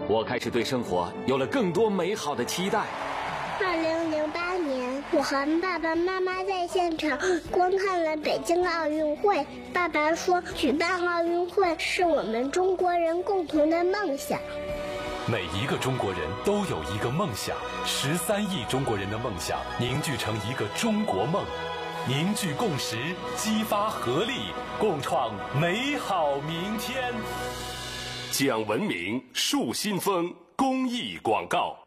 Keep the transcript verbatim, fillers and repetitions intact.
我开始对生活有了更多美好的期待。 二零零八年，我和爸爸妈妈在现场观看了北京奥运会。爸爸说，举办奥运会是我们中国人共同的梦想。 每一个中国人都有一个梦想，十三亿中国人的梦想凝聚成一个中国梦，凝聚共识，激发合力，共创美好明天。 讲文明，树新风公益广告。